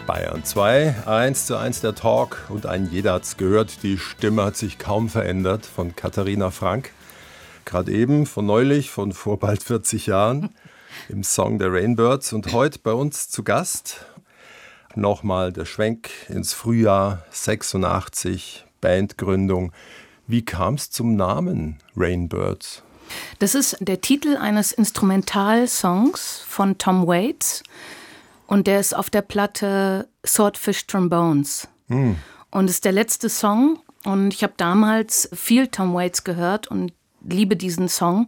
Bayern 2, 1:1 der Talk und ein jeder hat's gehört. Die Stimme hat sich kaum verändert von Katharina Frank. Gerade eben, von neulich, von vor bald 40 Jahren im Song der Rainbirds. Und heute bei uns zu Gast nochmal der Schwenk ins Frühjahr 86, Bandgründung. Wie kam es zum Namen Rainbirds? Das ist der Titel eines Instrumentalsongs von Tom Waits. Und der ist auf der Platte Swordfish Trombones. Und ist der letzte Song. Und ich habe damals viel Tom Waits gehört und liebe diesen Song.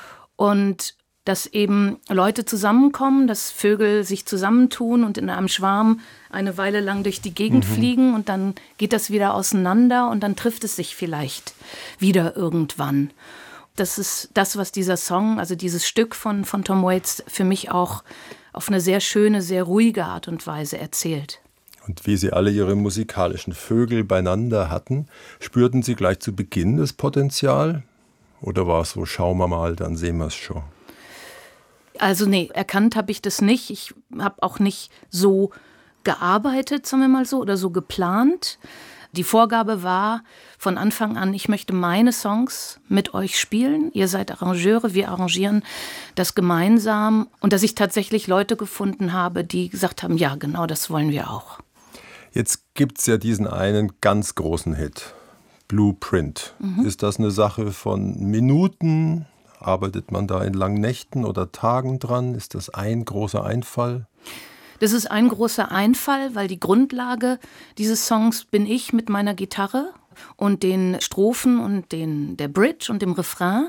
Und dass eben Leute zusammenkommen, dass Vögel sich zusammentun und in einem Schwarm eine Weile lang durch die Gegend fliegen. Und dann geht das wieder auseinander und dann trifft es sich vielleicht wieder irgendwann. Das ist das, was dieser Song, also dieses Stück von Tom Waits für mich auch auf eine sehr schöne, sehr ruhige Art und Weise erzählt. Und wie Sie alle Ihre musikalischen Vögel beieinander hatten, spürten Sie gleich zu Beginn das Potenzial? Oder war es so, schauen wir mal, dann sehen wir es schon? Also nee, erkannt habe ich das nicht. Ich habe auch nicht so gearbeitet, sagen wir mal so, oder so geplant. Die Vorgabe war von Anfang an, ich möchte meine Songs mit euch spielen. Ihr seid Arrangeure, wir arrangieren das gemeinsam. Und dass ich tatsächlich Leute gefunden habe, die gesagt haben, ja, genau, das wollen wir auch. Jetzt gibt es ja diesen einen ganz großen Hit, Blueprint. Ist das eine Sache von Minuten? Arbeitet man da in langen Nächten oder Tagen dran? Ist das ein großer Einfall? Das ist ein großer Einfall, weil die Grundlage dieses Songs bin ich mit meiner Gitarre und den Strophen und der Bridge und dem Refrain,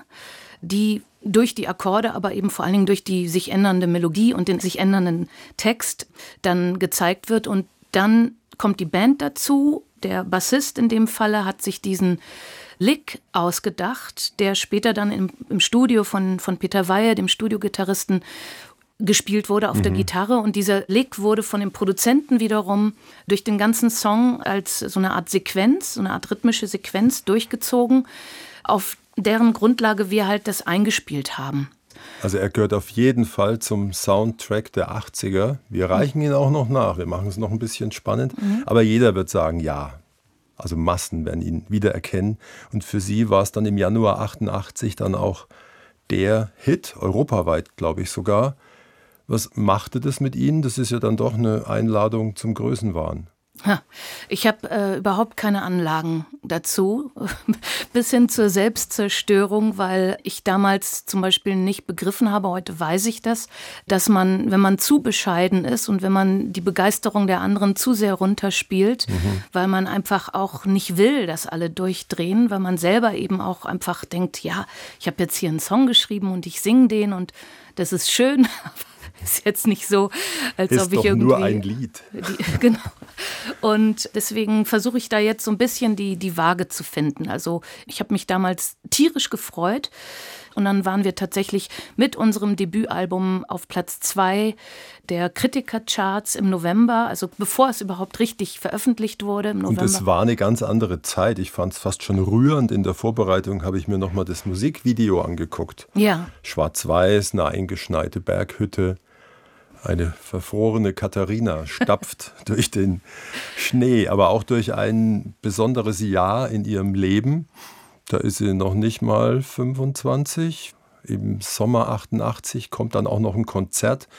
die durch die Akkorde, aber eben vor allen Dingen durch die sich ändernde Melodie und den sich ändernden Text dann gezeigt wird. Und dann kommt die Band dazu. Der Bassist in dem Falle hat sich diesen Lick ausgedacht, der später dann im Studio von Peter Weyer, dem Studiogitarristen, gespielt wurde auf der Gitarre. Und dieser Lick wurde von dem Produzenten wiederum durch den ganzen Song als so eine Art Sequenz, so eine Art rhythmische Sequenz durchgezogen, auf deren Grundlage wir halt das eingespielt haben. Also er gehört auf jeden Fall zum Soundtrack der 80er. Wir reichen ihn auch noch nach, wir machen es noch ein bisschen spannend. Aber jeder wird sagen, ja. Also Massen werden ihn wiedererkennen. Und für Sie war es dann im Januar 88 dann auch der Hit, europaweit glaube ich sogar. Was machte das mit Ihnen? Das ist ja dann doch eine Einladung zum Größenwahn. Ich habe überhaupt keine Anlagen dazu, bis hin zur Selbstzerstörung, weil ich damals zum Beispiel nicht begriffen habe, heute weiß ich das, dass man, wenn man zu bescheiden ist und wenn man die Begeisterung der anderen zu sehr runterspielt, weil man einfach auch nicht will, dass alle durchdrehen, weil man selber eben auch einfach denkt, ja, ich habe jetzt hier einen Song geschrieben und ich singe den und das ist schön, ist jetzt nicht so, als ist ob ich doch irgendwie... nur ein Lied. Genau. Und deswegen versuche ich da jetzt so ein bisschen die Waage zu finden. Also ich habe mich damals tierisch gefreut. Und dann waren wir tatsächlich mit unserem Debütalbum auf Platz 2 der Kritikercharts im November, also bevor es überhaupt richtig veröffentlicht wurde im November. Und es war eine ganz andere Zeit. Ich fand es fast schon rührend. In der Vorbereitung habe ich mir nochmal das Musikvideo angeguckt. Ja. Schwarz-weiß, eine eingeschneite Berghütte. Eine verfrorene Katharina stapft durch den Schnee, aber auch durch ein besonderes Jahr in ihrem Leben. Da ist sie noch nicht mal 25. Im Sommer 88 kommt dann auch noch ein Konzert